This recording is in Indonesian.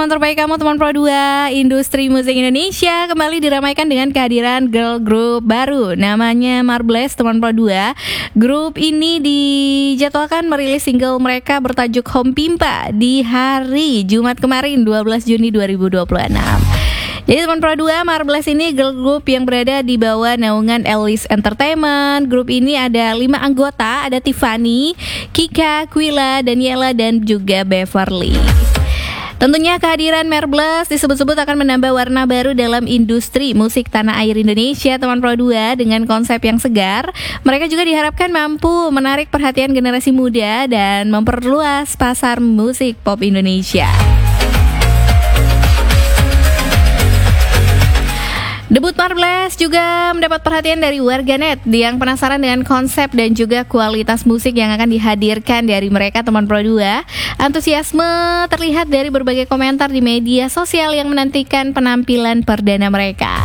teman terbaik kamu, teman Pro 2 industri musik Indonesia kembali diramaikan dengan kehadiran girl group baru namanya Marbles, teman Pro 2. Grup ini dijadwalkan merilis single mereka bertajuk Home Pimpa di hari Jumat kemarin 12 Juni 2026. Jadi teman Pro 2, Marbles ini girl group yang berada di bawah naungan Ellis Entertainment. Grup ini ada 5 anggota, ada Tiffany, Kika, Quilla, Daniela, dan juga Beverly. Tentunya kehadiran Marbles disebut-sebut akan menambah warna baru dalam industri musik tanah air Indonesia, teman Pro 2, dengan konsep yang segar. Mereka juga diharapkan mampu menarik perhatian generasi muda dan memperluas pasar musik pop Indonesia. Debut Marbles juga mendapat perhatian dari warganet yang penasaran dengan konsep dan juga kualitas musik yang akan dihadirkan dari mereka, teman Pro 2. Antusiasme terlihat dari berbagai komentar di media sosial yang menantikan penampilan perdana mereka.